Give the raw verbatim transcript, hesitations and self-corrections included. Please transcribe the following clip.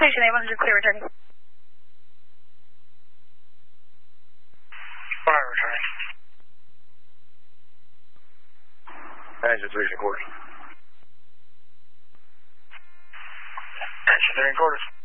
Station eight one hundred, clear returning. Fire returning. Engine three and quarters. Engine three and quarters.